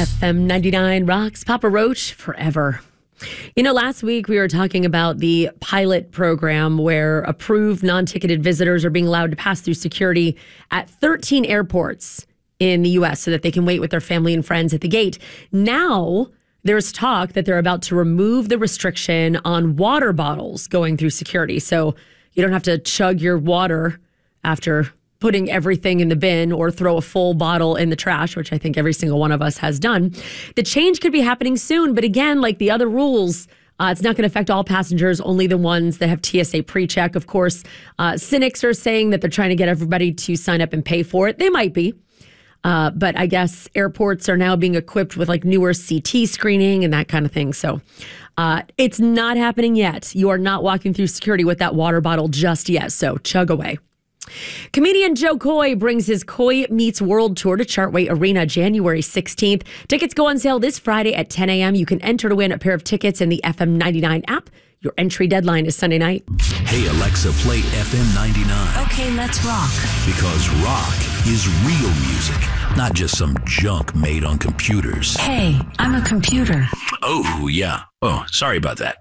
FM 99 rocks Papa Roach forever. You know, last week we were talking about the pilot program where approved non-ticketed visitors are being allowed to pass through security at 13 airports in the U.S. so that they can wait with their family and friends at the gate. Now, there's talk that they're about to remove the restriction on water bottles going through security. So you don't have to chug your water after putting everything in the bin or throw a full bottle in the trash, which I think every single one of us has done. The change could be happening soon, but again, like the other rules, it's not going to affect all passengers, only the ones that have TSA pre-check. Of course, cynics are saying that they're trying to get everybody to sign up and pay for it. They might be. But I guess airports are now being equipped with like newer CT screening and that kind of thing. So it's not happening yet. You are not walking through security with that water bottle just yet. So chug away. Comedian Joe Coy brings his Coy Meets World Tour to Chartway Arena January 16th. Tickets go on sale this Friday at 10 a.m. You can enter to win a pair of tickets in the FM 99 app. Your entry deadline is Sunday night. Hey, Alexa, play FM 99. Okay, let's rock. Because rock is real music, not just some junk made on computers. Hey, I'm a computer. Oh, yeah. Oh, sorry about that.